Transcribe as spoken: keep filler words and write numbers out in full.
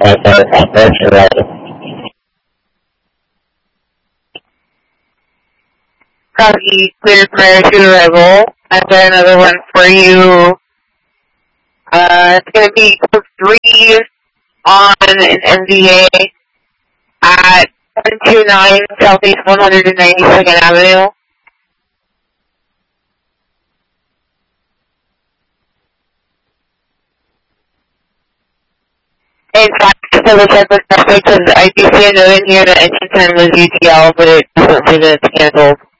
Copy, clear prior to arrival. I've got another one for you. Uh, it's going to be code three on an M D A at one two nine Southeast one ninety-second Avenue. In fact, to double check with traffic, because I do see a note in here that engine time was U T L, but it doesn't say that it's canceled.